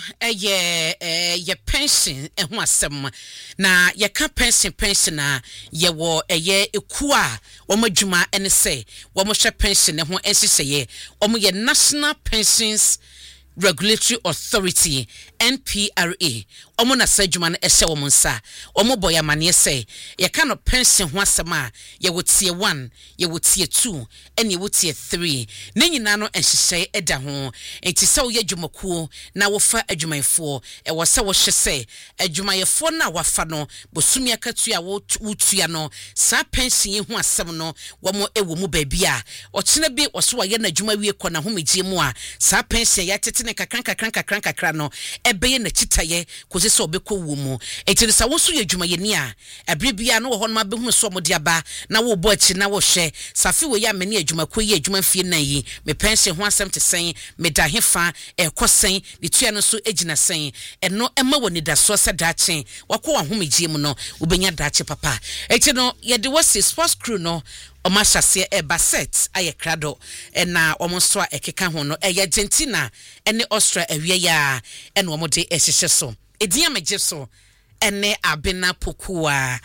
ye pension ho asem na ye ka pension na ye wo eku a omadwuma ene se wo mo hwe pension ho ensiseye omo ye National Pensions Regulatory Authority NPRA omo na sadwuma no ehye wo nsa omo boya mane se ye ka no pension ho asema ye wotie 1 ye wotie 2 ene ye wotie 3 ne nyina no enhyehyɛ eda ho enti sɛ wo ye dwumakuo na wo fa adwumayefo e wo sɛ wo hye se adwumayefo na wafa no bosumi akatu a wo tua no sa pension ye ho asem no wo mo ewo mu ba bia ɔkyena bi wo so ye na adwuma wie kɔ na ho megye mu a sa pension ya tete ne kakran no ebeye na chitaye koze se obekɔ wo mu enti sa wo so ye adwuma ye ni a abrebia no wo hɔ no mabehunu so mo de aba na wo bɔ achi na wo hwɛ safi wo ya mani adwuma kɔ ye adwuma fie na yi me pension ho asɛm te sɛn me da hefa ɛkɔ ne tua no so egina sɛn ɛno ɛma wɔ ni da so sɛ daache wakɔ wa ho megye mu no wobenya daache papa enti no ye de wasi sports crew no Omashase Baset aye krado na omonso a ekeka ho no Argentina ene Austria awie ya ene omode ehyehyɛ so ediya megye so ene Abena Pokua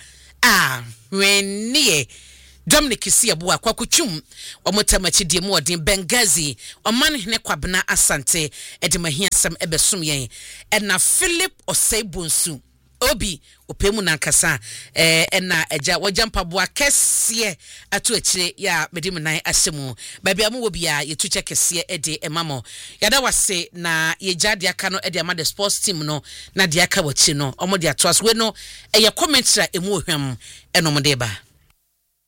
wenie Dominic Siabu akwakuchum omotamachi die mu odin Benghazi oman hene kwabena Asante edimahia sam ebesum yen ena Philip Osebunsu Obi opemu nankasa na eja wajampa boa kese atu akire ya medim nan asemu babia mu wo bia yetu che kese ede emamo yada wase na yejade aka no ede ama the sports team no na de aka wachi no omode ato as we no eye commentary emu ohwam enomode ba